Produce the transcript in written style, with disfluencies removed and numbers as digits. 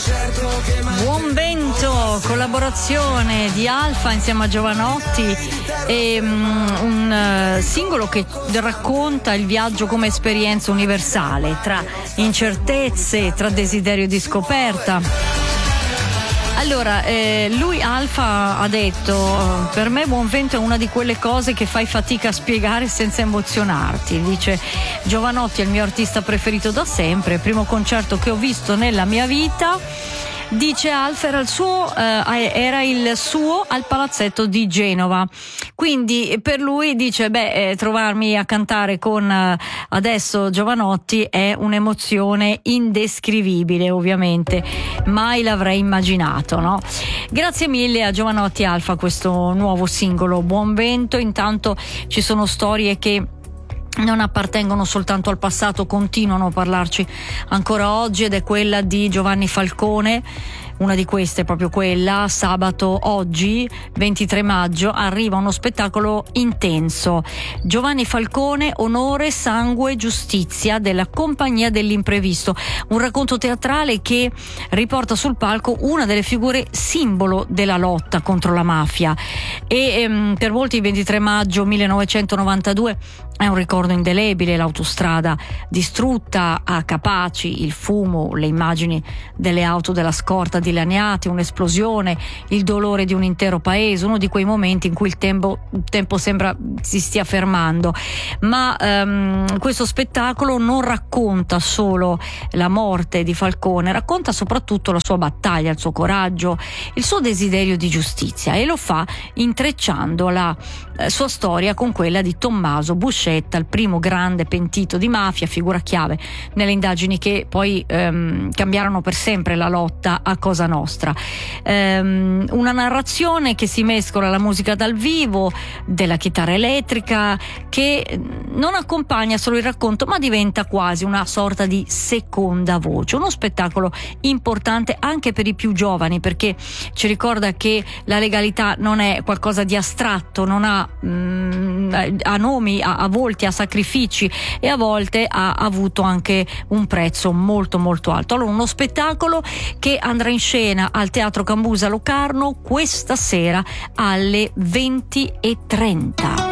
Buon vento, collaborazione di Alfa insieme a Jovanotti, e un singolo che racconta il viaggio come esperienza universale, tra incertezze, tra desiderio di scoperta. Allora, lui Alfa ha detto: per me Buon vento è una di quelle cose che fai fatica a spiegare senza emozionarti. Dice: Jovanotti è il mio artista preferito da sempre, il primo concerto che ho visto nella mia vita. Dice Alfa era il suo al Palazzetto di Genova, quindi per lui dice trovarmi a cantare con adesso Jovanotti è un'emozione indescrivibile, ovviamente mai l'avrei immaginato, no? Grazie mille a Jovanotti Alfa, questo nuovo singolo Buon vento. Intanto ci sono storie che non appartengono soltanto al passato, continuano a parlarci ancora oggi, ed è quella di Giovanni Falcone. Una di queste è proprio quella: sabato, oggi 23 maggio, arriva uno spettacolo intenso. Giovanni Falcone, onore, sangue, giustizia, della Compagnia dell'Imprevisto, un racconto teatrale che riporta sul palco una delle figure simbolo della lotta contro la mafia, e per molti il 23 maggio 1992 è un ricordo indelebile: l'autostrada distrutta a Capaci, il fumo, le immagini delle auto della scorta dilaniate, un'esplosione, il dolore di un intero paese, uno di quei momenti in cui il tempo sembra si stia fermando. Ma questo spettacolo non racconta solo la morte di Falcone, racconta soprattutto la sua battaglia, il suo coraggio, il suo desiderio di giustizia, e lo fa intrecciando la sua storia con quella di Tommaso Buscetta, il primo grande pentito di mafia, figura chiave nelle indagini che poi cambiarono per sempre la lotta a Cosa Nostra. Una narrazione che si mescola alla musica dal vivo, della chitarra elettrica, che non accompagna solo il racconto ma diventa quasi una sorta di seconda voce. Uno spettacolo importante anche per i più giovani, perché ci ricorda che la legalità non è qualcosa di astratto, non ha nomi, a volti, a sacrifici, e a volte ha avuto anche un prezzo molto molto alto. Allora, uno spettacolo che andrà in scena al Teatro Cambusa Locarno questa sera alle 20:30.